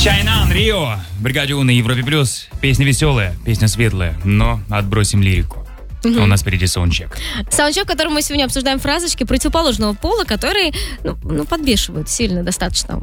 Чайнан, Рио, Бригаде У на Европе Плюс. Песня веселая, песня светлая, но отбросим лирику. У нас впереди саундчек. Саундчек, в котором мы сегодня обсуждаем фразочки противоположного пола, которые, подбешивают сильно достаточно.